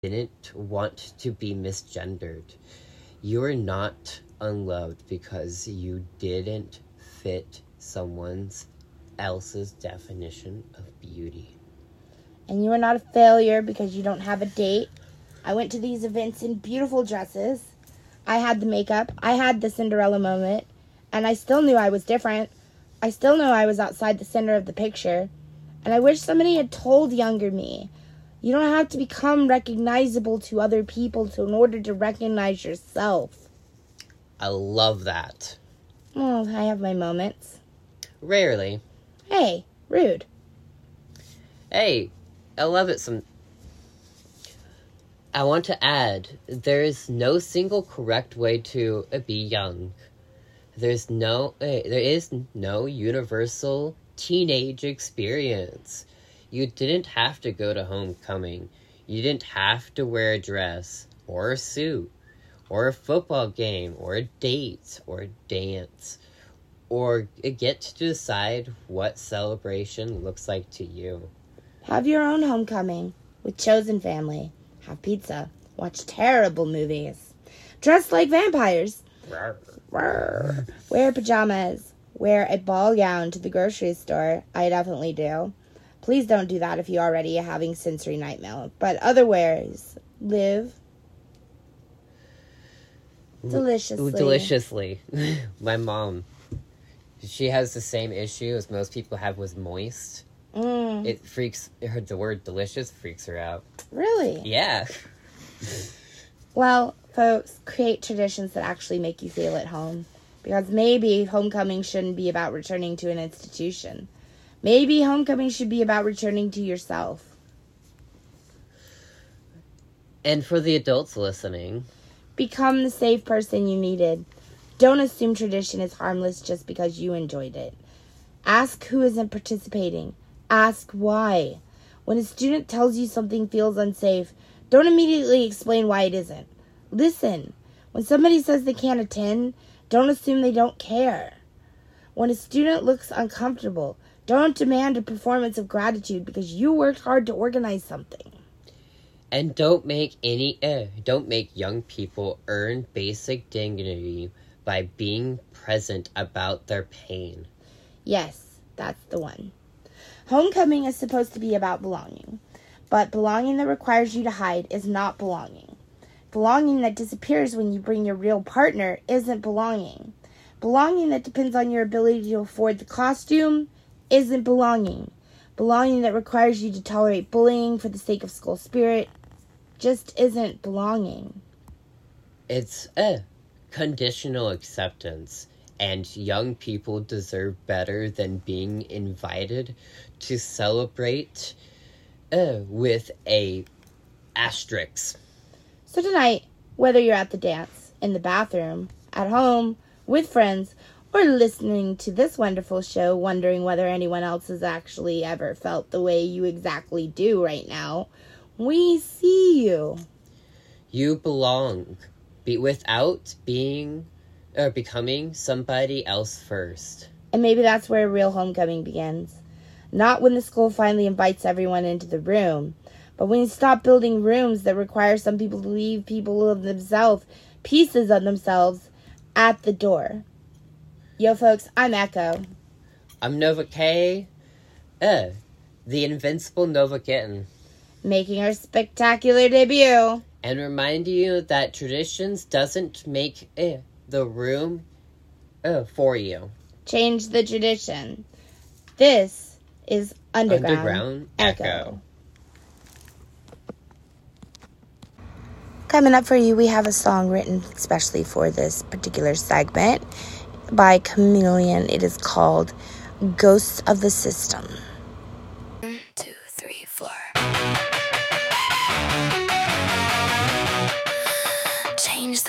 didn't want to be misgendered. You are not unloved because you didn't fit someone else's definition of beauty. And you are not a failure because you don't have a date. I went to these events in beautiful dresses. I had the makeup. I had the Cinderella moment. And I still knew I was different. I still knew I was outside the center of the picture. And I wish somebody had told younger me, you don't have to become recognizable to other people in order to recognize yourself. I love that. Oh, I have my moments. Rarely. Hey, rude. Hey, I love it I want to add, there is no single correct way to be young. There is no universal teenage experience. You didn't have to go to homecoming. You didn't have to wear a dress, or a suit, or a football game, or a date, or a dance, or get to decide what celebration looks like to you. Have your own homecoming with chosen family. Have pizza. Watch terrible movies. Dress like vampires. Wear pajamas. Wear a ball gown to the grocery store. I definitely do. Please don't do that if you already are having sensory nightmare. But otherwise, live deliciously. Deliciously. My mom, she has the same issue as most people have with moist. It freaks her. The word delicious freaks her out. Really? Yeah. Well, folks, create traditions that actually make you feel at home. Because maybe homecoming shouldn't be about returning to an institution. Maybe homecoming should be about returning to yourself. And for the adults listening, become the safe person you needed. Don't assume tradition is harmless just because you enjoyed it. Ask who isn't participating. Ask why. When a student tells you something feels unsafe, don't immediately explain why it isn't. Listen. When somebody says they can't attend, don't assume they don't care. When a student looks uncomfortable, don't demand a performance of gratitude because you worked hard to organize something. And don't make young people earn basic dignity by being present about their pain. Yes, that's the one. Homecoming is supposed to be about belonging, but belonging that requires you to hide is not belonging. Belonging that disappears when you bring your real partner isn't belonging. Belonging that depends on your ability to afford the costume isn't belonging. Belonging that requires you to tolerate bullying for the sake of school spirit just isn't belonging. It's conditional acceptance, and young people deserve better than being invited to celebrate with a asterisk. So tonight, whether you're at the dance, in the bathroom, at home, with friends, or listening to this wonderful show, wondering whether anyone else has actually ever felt the way you exactly do right now, we see you. You belong, without becoming somebody else first. And maybe that's where real homecoming begins. Not when the school finally invites everyone into the room, but when you stop building rooms that require some people to leave pieces of themselves, at the door. Yo, folks, I'm Echo. I'm Nova K. The invincible Nova Kitten. Making our spectacular debut. And remind you that traditions doesn't make the room for you. Change the tradition. This is Underground Echo. Coming up for you, we have a song written especially for this particular segment by Chameleon. It is called Ghosts of the System. 1, 2.